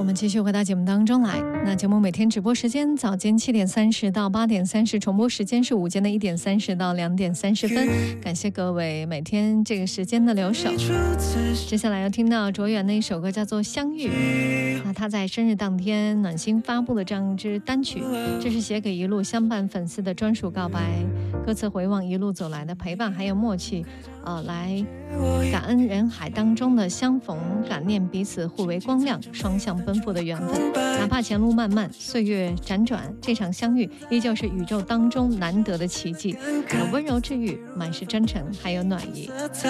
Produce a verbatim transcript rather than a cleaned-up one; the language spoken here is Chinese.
我们继续回到节目当中来。那节目每天直播时间早间七点三十到八点三十，重播时间是午间的一点三十到两点三十分。感谢各位每天这个时间的留守。接下来要听到卓远的一首歌叫做《相遇》，那他在生日当天暖心发布了这样一支单曲，这是写给一路相伴粉丝的专属告白，歌词回望一路走来的陪伴还有默契，呃，来感恩人海当中的相逢，感念彼此互为光亮，双向奔赴的缘分。哪怕前路漫漫，岁月辗转，这场相遇依旧是宇宙当中难得的奇迹，有温柔治愈，满是真诚，还有暖意。